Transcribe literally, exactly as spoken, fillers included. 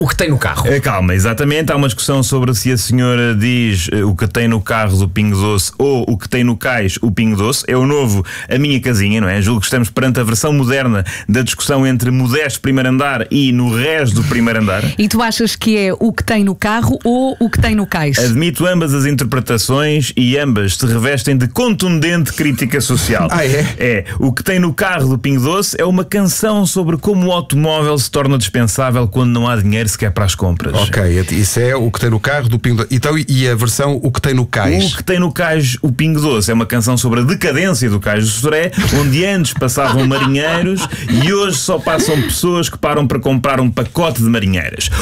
O que tem no carro? Uh, calma, exatamente. Há uma discussão sobre se a senhora diz uh, o que tem no carro do Pingo Doce ou o que tem no cais o Pingo Doce. É o novo A Minha Casinha, não é? Julgo que estamos perante a versão moderna da discussão entre modesto primeiro andar e no resto do primeiro andar. E tu achas que é o que tem no carro ou o que tem no cais? Admito ambas as interpretações e ambas se revestem de contundente crítica social. Ah, é? É. O que tem no carro do Pingo Doce é uma canção sobre como o automóvel se torna dispensável quando não há dinheiro sequer para as compras. Ok, isso é o que tem no carro do Pingo Doce. Então, e a versão o que tem no cais? O que tem no cais o Pingo Doce é uma canção sobre a decadência do cais do Soré, onde antes passavam marinheiros e hoje só passam pessoas que param para comprar um pacote de marinheiras.